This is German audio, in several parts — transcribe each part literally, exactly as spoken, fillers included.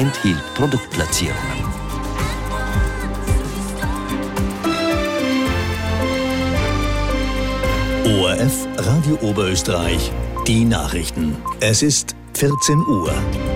enthielt Produktplatzierungen. O R F Radio Oberösterreich, die Nachrichten. Es ist vierzehn Uhr.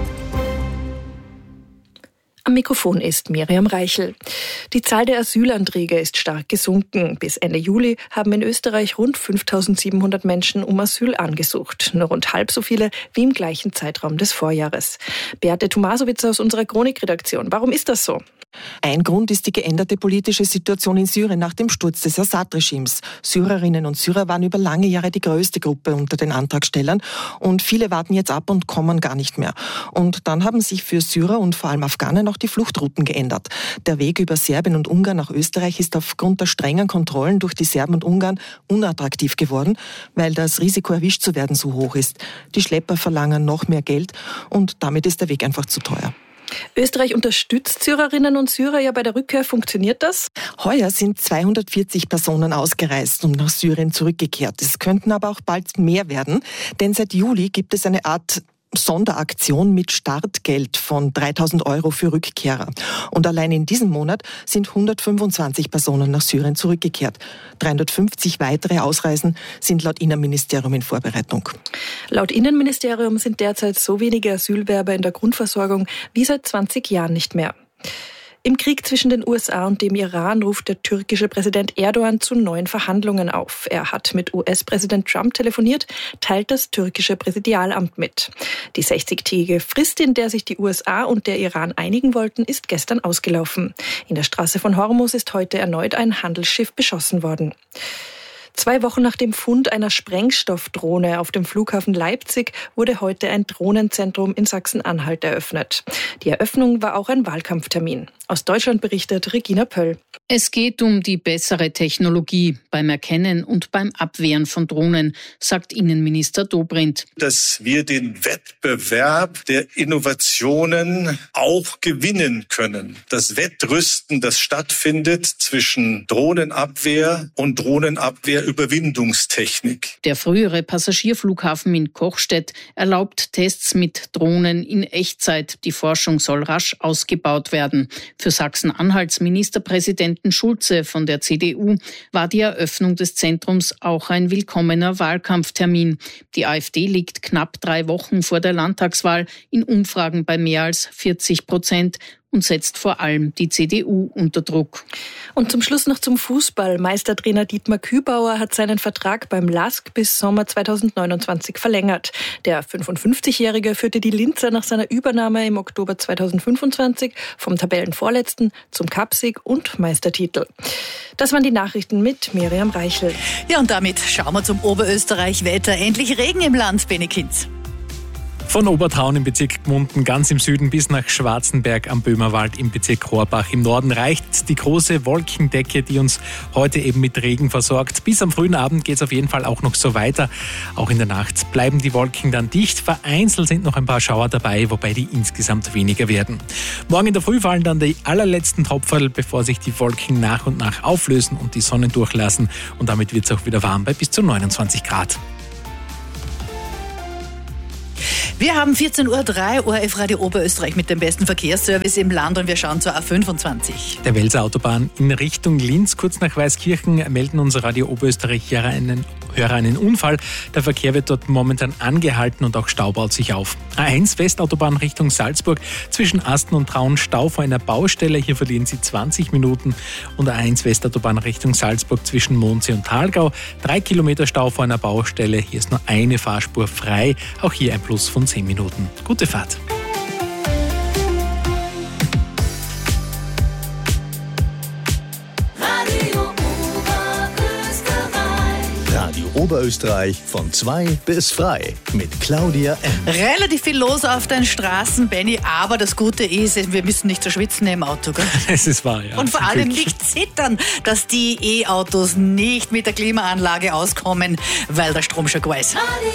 Am Mikrofon ist Miriam Reichel. Die Zahl der Asylanträge ist stark gesunken. Bis Ende Juli haben in Österreich rund fünftausendsiebenhundert Menschen um Asyl angesucht. Nur rund halb so viele wie im gleichen Zeitraum des Vorjahres. Beate Tomasowitz aus unserer Chronikredaktion. Warum ist das so? Ein Grund ist die geänderte politische Situation in Syrien nach dem Sturz des Assad-Regimes. Syrerinnen und Syrer waren über lange Jahre die größte Gruppe unter den Antragstellern und viele warten jetzt ab und kommen gar nicht mehr. Und dann haben sich für Syrer und vor allem Afghanen auch die Fluchtrouten geändert. Der Weg über Serbien und Ungarn nach Österreich ist aufgrund der strengen Kontrollen durch die Serben und Ungarn unattraktiv geworden, weil das Risiko, erwischt zu werden, so hoch ist. Die Schlepper verlangen noch mehr Geld und damit ist der Weg einfach zu teuer. Österreich unterstützt Syrerinnen und Syrer ja bei der Rückkehr. Funktioniert das? Heuer sind zweihundertvierzig Personen ausgereist und nach Syrien zurückgekehrt. Es könnten aber auch bald mehr werden, denn seit Juli gibt es eine Art Sonderaktion mit Startgeld von dreitausend Euro für Rückkehrer. Und allein in diesem Monat sind hundertfünfundzwanzig Personen nach Syrien zurückgekehrt. dreihundertfünfzig weitere Ausreisen sind laut Innenministerium in Vorbereitung. Laut Innenministerium sind derzeit so wenige Asylwerber in der Grundversorgung wie seit zwanzig Jahren nicht mehr. Im Krieg zwischen den U S A und dem Iran ruft der türkische Präsident Erdogan zu neuen Verhandlungen auf. Er hat mit U S-Präsident Trump telefoniert, teilt das türkische Präsidialamt mit. Die sechzigtägige Frist, in der sich die U S A und der Iran einigen wollten, ist gestern ausgelaufen. In der Straße von Hormuz ist heute erneut ein Handelsschiff beschossen worden. Zwei Wochen nach dem Fund einer Sprengstoffdrohne auf dem Flughafen Leipzig wurde heute ein Drohnenzentrum in Sachsen-Anhalt eröffnet. Die Eröffnung war auch ein Wahlkampftermin. Aus Deutschland berichtet Regina Pöll. Es geht um die bessere Technologie beim Erkennen und beim Abwehren von Drohnen, sagt Innenminister Dobrindt. Dass wir den Wettbewerb der Innovationen auch gewinnen können. Das Wettrüsten, das stattfindet zwischen Drohnenabwehr und Drohnenabwehrüberwindungstechnik. Der frühere Passagierflughafen in Kochstedt erlaubt Tests mit Drohnen in Echtzeit. Die Forschung soll rasch ausgebaut werden. Für Sachsen-Anhalts Ministerpräsidenten Schulze von der C D U war die Eröffnung des Zentrums auch ein willkommener Wahlkampftermin. Die AfD liegt knapp drei Wochen vor der Landtagswahl in Umfragen bei mehr als vierzig Prozent und setzt vor allem die C D U unter Druck. Und zum Schluss noch zum Fußball. Meistertrainer Dietmar Kübauer hat seinen Vertrag beim L A S K bis Sommer zweitausendneunundzwanzig verlängert. Der fünfundfünfzigjährige führte die Linzer nach seiner Übernahme im Oktober zweitausendfünfundzwanzig vom Tabellenvorletzten zum Cupsieg und Meistertitel. Das waren die Nachrichten mit Miriam Reichel. Ja, und damit schauen wir zum Oberösterreich-Wetter. Endlich Regen im Land, Benny Kinz. Von Obertraun im Bezirk Gmunden ganz im Süden bis nach Schwarzenberg am Böhmerwald im Bezirk Rohrbach im Norden reicht die große Wolkendecke, die uns heute eben mit Regen versorgt. Bis am frühen Abend geht es auf jeden Fall auch noch so weiter. Auch in der Nacht bleiben die Wolken dann dicht. Vereinzelt sind noch ein paar Schauer dabei, wobei die insgesamt weniger werden. Morgen in der Früh fallen dann die allerletzten Tropferl, bevor sich die Wolken nach und nach auflösen und die Sonne durchlassen. Und damit wird es auch wieder warm bei bis zu neunundzwanzig Grad. Wir haben vierzehn Uhr drei, O R F Radio Oberösterreich mit dem besten Verkehrsservice im Land und wir schauen zur A fünfundzwanzig. Der Welser Autobahn in Richtung Linz, kurz nach Weißkirchen, melden unsere Radio Oberösterreich-Hörer einen, Hörer einen Unfall. Der Verkehr wird dort momentan angehalten und auch Stau baut sich auf. A eins Westautobahn Richtung Salzburg, zwischen Asten und Traun Stau vor einer Baustelle. Hier verlieren Sie zwanzig Minuten. Und A eins Westautobahn Richtung Salzburg zwischen Mondsee und Thalgau. Drei Kilometer Stau vor einer Baustelle. Hier ist nur eine Fahrspur frei. Auch hier ein Plus von zehn Minuten. Gute Fahrt. Radio Oberösterreich von zwei bis frei mit Claudia M. Relativ viel los auf den Straßen, Benny, aber das Gute ist, wir müssen nicht so schwitzen im Auto, gell? Es ist wahr, ja. Und vor allem nicht zittern, dass die E-Autos nicht mit der Klimaanlage auskommen, weil der Strom schon gut ist.